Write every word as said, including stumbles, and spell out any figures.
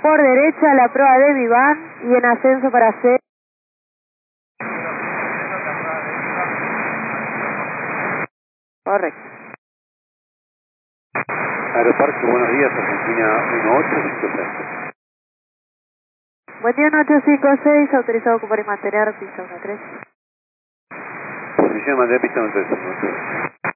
por derecha la prueba de Vivan y en ascenso para C. Correcto. Aeroparque, buenos días, Argentina uno ocho cinco seis. Buen día, uno ocho cinco seis, autorizado a ocupar y mantener pista uno tres. Posición de mantener pista uno tres.